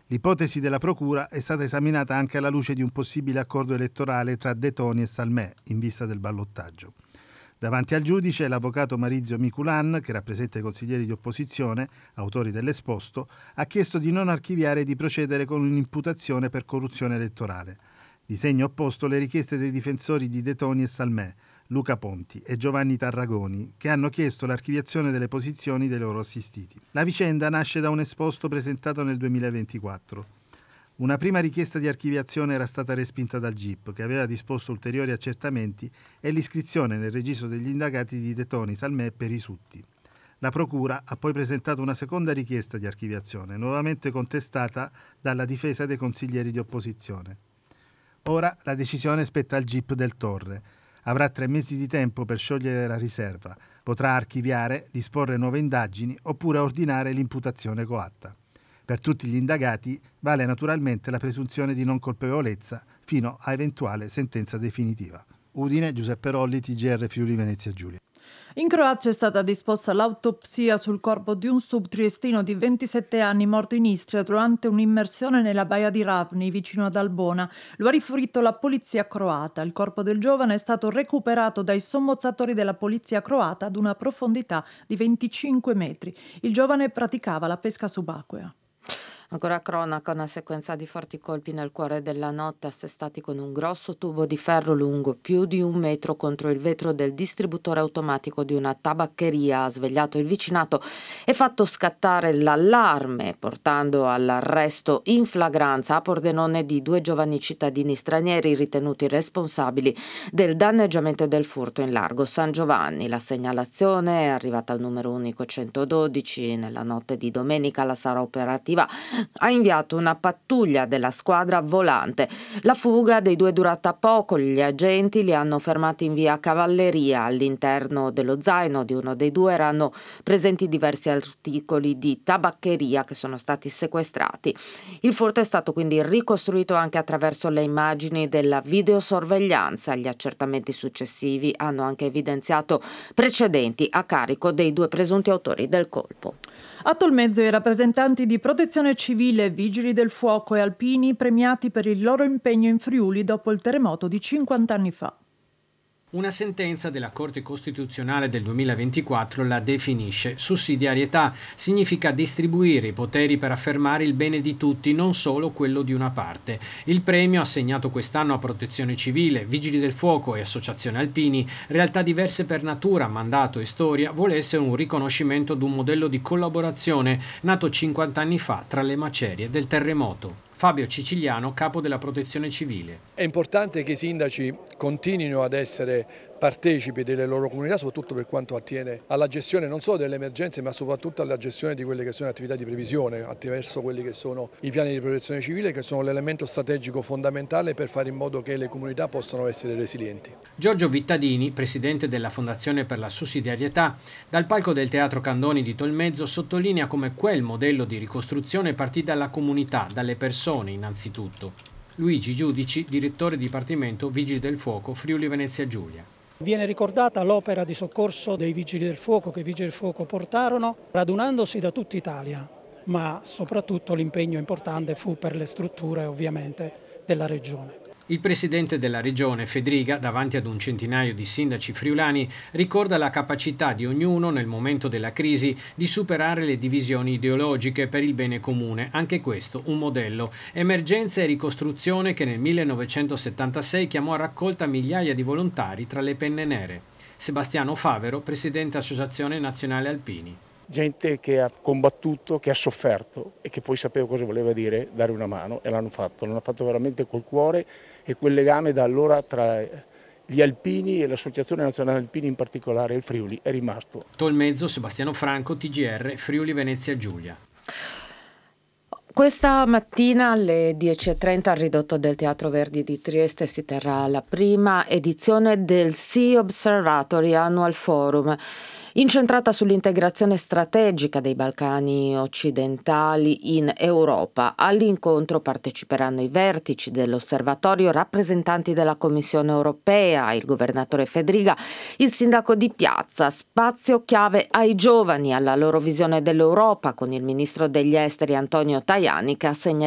L'ipotesi della procura è stata esaminata anche alla luce di un possibile accordo elettorale tra De Toni e Salmè in vista del ballottaggio. Davanti al giudice, l'avvocato Maurizio Miculan, che rappresenta i consiglieri di opposizione, autori dell'esposto, ha chiesto di non archiviare e di procedere con un'imputazione per corruzione elettorale. Di segno opposto le richieste dei difensori di De Toni e Salmè, Luca Ponti e Giovanni Tarragoni, che hanno chiesto l'archiviazione delle posizioni dei loro assistiti. La vicenda nasce da un esposto presentato nel 2024. Una prima richiesta di archiviazione era stata respinta dal GIP, che aveva disposto ulteriori accertamenti e l'iscrizione nel registro degli indagati di De Toni, Salmè e Perisutti. La Procura ha poi presentato una seconda richiesta di archiviazione, nuovamente contestata dalla difesa dei consiglieri di opposizione. Ora la decisione spetta al GIP del Torre. Avrà 3 mesi di tempo per sciogliere la riserva, potrà archiviare, disporre nuove indagini oppure ordinare l'imputazione coatta. Per tutti gli indagati vale naturalmente la presunzione di non colpevolezza fino a eventuale sentenza definitiva. Udine, Giuseppe Rolli, TGR Friuli Venezia Giulia. In Croazia è stata disposta l'autopsia sul corpo di un sub-triestino di 27 anni morto in Istria durante un'immersione nella baia di Ravni, vicino ad Albona. Lo ha riferito la polizia croata. Il corpo del giovane è stato recuperato dai sommozzatori della polizia croata ad una profondità di 25 metri. Il giovane praticava la pesca subacquea. Ancora cronaca, una sequenza di forti colpi nel cuore della notte assestati con un grosso tubo di ferro lungo più di 1 metro contro il vetro del distributore automatico di una tabaccheria ha svegliato il vicinato e fatto scattare l'allarme, portando all'arresto in flagranza a Pordenone di 2 giovani cittadini stranieri ritenuti responsabili del danneggiamento e del furto in largo San Giovanni. La segnalazione è arrivata al numero unico 112 nella notte di domenica. La sala operativa ha inviato una pattuglia della squadra volante. La fuga dei 2 è durata poco, gli agenti li hanno fermati in via Cavalleria. All'interno dello zaino di uno dei 2 erano presenti diversi articoli di tabaccheria che sono stati sequestrati. Il furto è stato quindi ricostruito anche attraverso le immagini della videosorveglianza. Gli accertamenti successivi hanno anche evidenziato precedenti a carico dei 2 presunti autori del colpo. A Tolmezzo i rappresentanti di Protezione Civile, Vigili del Fuoco e Alpini premiati per il loro impegno in Friuli dopo il terremoto di 50 anni fa. Una sentenza della Corte Costituzionale del 2024 la definisce. Sussidiarietà significa distribuire i poteri per affermare il bene di tutti, non solo quello di una parte. Il premio, assegnato quest'anno a Protezione Civile, Vigili del Fuoco e Associazione Alpini, realtà diverse per natura, mandato e storia, vuole essere un riconoscimento di un modello di collaborazione nato 50 anni fa tra le macerie del terremoto. Fabio Ciciliano, capo della Protezione Civile. È importante che i sindaci continuino ad essere partecipi delle loro comunità, soprattutto per quanto attiene alla gestione non solo delle emergenze, ma soprattutto alla gestione di quelle che sono le attività di previsione, attraverso quelli che sono i piani di protezione civile, che sono l'elemento strategico fondamentale per fare in modo che le comunità possano essere resilienti. Giorgio Vittadini, presidente della Fondazione per la Sussidiarietà, dal palco del Teatro Candoni di Tolmezzo sottolinea come quel modello di ricostruzione partì dalla comunità, dalle persone innanzitutto. Luigi Giudici, direttore Dipartimento Vigili del Fuoco Friuli Venezia Giulia. Viene ricordata l'opera di soccorso dei Vigili del Fuoco che i Vigili del Fuoco portarono, radunandosi da tutta Italia, ma soprattutto l'impegno importante fu per le strutture ovviamente della regione. Il presidente della regione, Fedriga, davanti ad un centinaio di sindaci friulani, ricorda la capacità di ognuno nel momento della crisi di superare le divisioni ideologiche per il bene comune. Anche questo un modello. Emergenza e ricostruzione che nel 1976 chiamò a raccolta migliaia di volontari tra le penne nere. Sebastiano Favero, presidente Associazione Nazionale Alpini. Gente che ha combattuto, che ha sofferto e che poi sapeva cosa voleva dire dare una mano e l'hanno fatto veramente col cuore e quel legame da allora tra gli alpini e l'Associazione Nazionale Alpini in particolare, il Friuli, è rimasto. Tolmezzo, Sebastiano Franco, TGR, Friuli Venezia Giulia. Questa mattina alle 10:30 al ridotto del Teatro Verdi di Trieste si terrà la prima edizione del Sea Observatory Annual Forum, incentrata sull'integrazione strategica dei Balcani occidentali in Europa. All'incontro parteciperanno i vertici dell'osservatorio, rappresentanti della Commissione europea, il governatore Fedriga, il sindaco di Piazza. Spazio chiave ai giovani, alla loro visione dell'Europa, con il ministro degli esteri Antonio Tajani che ha segnalato